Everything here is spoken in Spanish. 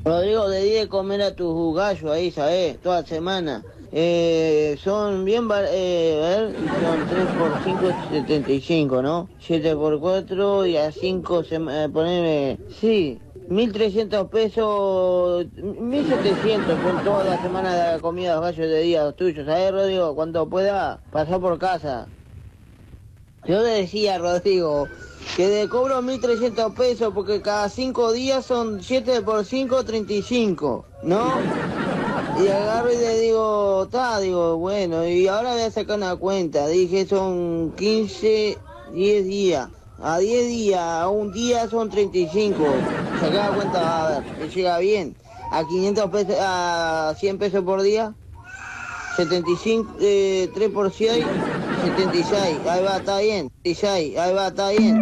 Rodrigo, le di de comer a tus gallos ahí, ¿sabes? Toda semana. Son bien, a ver, son 3 por 5, 75, ¿no? 7 por 4 y a 5, poneme, sí, 1.300 pesos, 1.700 son todas las semanas de la comida de los gallos de día, los tuyos, ¿sabes, Rodrigo? Cuando pueda, pasar por casa. Yo le decía a Rodrigo que le cobro 1.300 pesos porque cada 5 días son 7 por 5, 35, ¿no? Y agarro y le digo, digo, bueno, y ahora voy a sacar una cuenta. Dije, son 15, 10 días. A 10 días, a un día son 35. Saca la cuenta, a ver, me llega bien. A 500 pesos, a 100 pesos por día. 75, 3 por 6, 76. Ahí va, está bien. 76, ahí va, está bien.